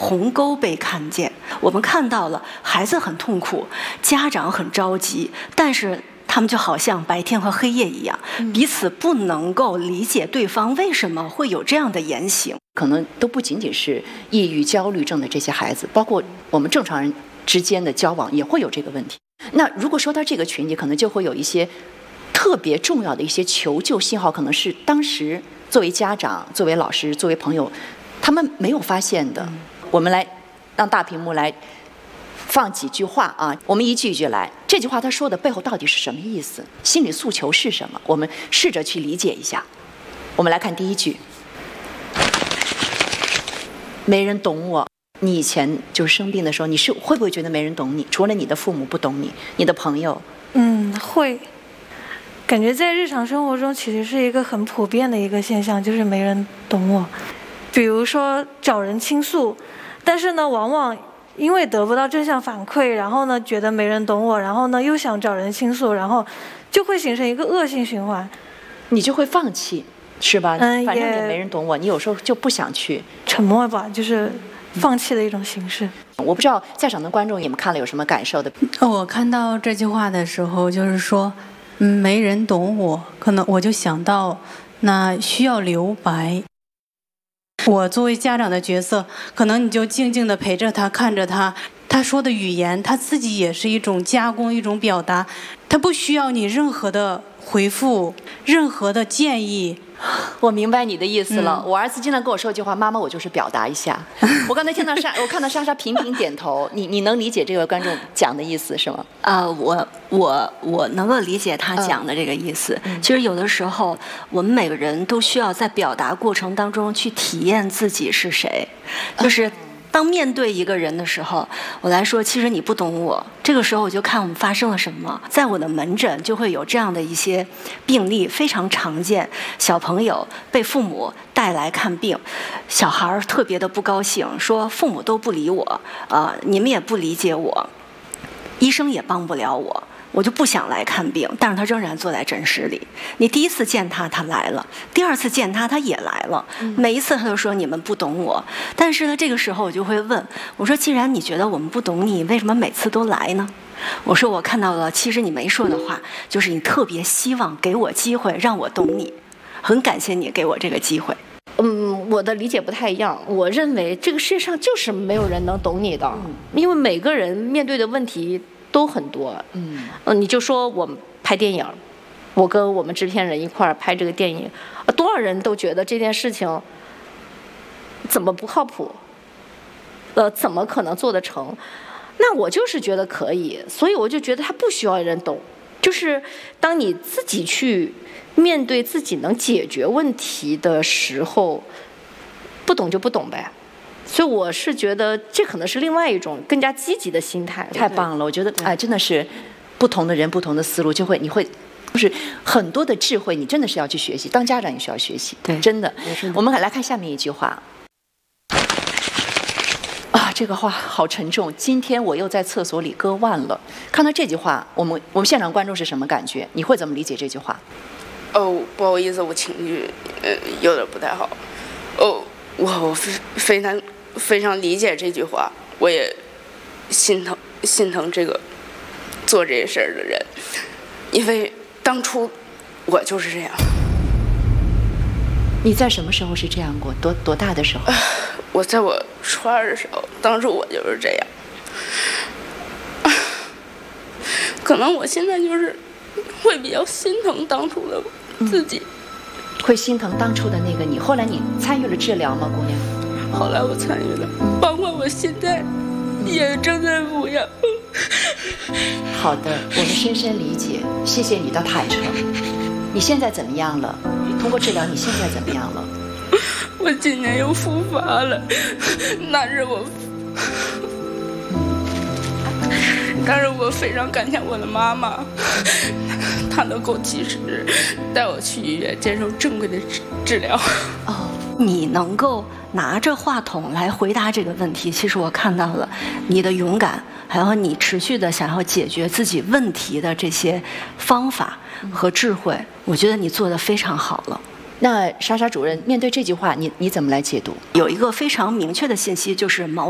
鸿沟被看见。我们看到了孩子很痛苦，家长很着急，但是他们就好像白天和黑夜一样，彼此不能够理解对方为什么会有这样的言行。 可能都不仅仅是抑郁、焦虑症的这些孩子，包括我们正常人之间的交往也会有这个问题。那如果说到这个群体，可能就会有一些特别重要的一些求救信号，可能是当时作为家长、作为老师、作为朋友，他们没有发现的。我们来让大屏幕来放几句话啊，我们一句一句来。这句话他说的背后到底是什么意思？心理诉求是什么？我们试着去理解一下。我们来看第一句：没人懂我。你以前就是生病的时候，你是会不会觉得没人懂你？除了你的父母不懂你，你的朋友？ 会。感觉在日常生活中其实是一个很普遍的一个现象，就是没人懂我。比如说找人倾诉，但是呢，往往因为得不到正向反馈，然后呢觉得没人懂我，然后呢又想找人倾诉，然后就会形成一个恶性循环。 你就会放弃，是吧？反正也没人懂我，你有时候就不想去沉默吧，就是放弃的一种形式。 我不知道在场的观众你们看了有什么感受的？ 我看到这句话的时候，就是说，没人懂我，可能我就想到，那需要留白。我作为家长的角色，可能你就静静地陪着他，看着他，他说的语言，他自己也是一种加工，一种表达，他不需要你任何的回复，任何的建议。 我明白你的意思了。我儿子经常跟我说一句话：“妈妈，我就是表达一下。”我刚才听到我看到莎莎频频点头。你能理解这个观众讲的意思是吗？ 我能够理解他讲的这个意思。其实有的时候，我们每个人都需要在表达过程当中去体验自己是谁，就是当面对一个人的时候，我来说，其实你不懂我。这个时候我就看我们发生了什么。在我的门诊就会有这样的一些病例，非常常见。小朋友被父母带来看病，小孩特别的不高兴，说父母都不理我，你们也不理解我，医生也帮不了我。我就不想来看病，但是他仍然坐在诊室里。你第一次见他，他来了；第二次见他，他也来了。每一次他都说你们不懂我。但是呢，这个时候我就会问，我说既然你觉得我们不懂你，为什么每次都来呢？我说我看到了，其实你没说的话，就是你特别希望给我机会让我懂你，很感谢你给我这个机会。 我的理解不太一样。我认为这个世界上就是没有人能懂你的，因为每个人面对的问题都很多。你就说我们拍电影，我跟我们制片人一块儿拍这个电影，多少人都觉得这件事情怎么不靠谱，怎么可能做得成？那我就是觉得可以，所以我就觉得他不需要人懂。就是当你自己去面对自己能解决问题的时候，不懂就不懂呗。所以我是觉得这可能是另外一种更加积极的心态。 太棒了，我觉得真的是不同的人不同的思路，你会就是很多的智慧，你真的是要去学习，当家长也需要学习。 对， 真的。我们来看下面一句话啊，这个话好沉重。今天我又在厕所里割腕了。看到这句话，我们现场观众是什么感觉？你会怎么理解这句话？ 不好意思，我情绪有点不太好。我非常理解这句话，我也心疼这个做这些事儿的人，因为当初我就是这样。 你在什么时候是这样过？多大的时候？ 我在我初二的时候，当初我就是这样。可能我现在就是会比较心疼当初的自己。 会心疼当初的那个你。后来你参与了治疗吗，姑娘？ 后来我参与了，包括我现在也正在服药。 好的，我们深深理解，谢谢你的坦诚。你现在怎么样了？通过治疗，你现在怎么样了？ 我今年又复发了，但是我非常感谢我的妈妈，她能够及时带我去医院接受正规的治疗。 你能够拿着话筒来回答这个问题，其实我看到了你的勇敢，还有你持续的想要解决自己问题的这些方法和智慧，我觉得你做得非常好了。 那莎莎主任，面对这句话，你怎么来解读？ 有一个非常明确的信息，就是矛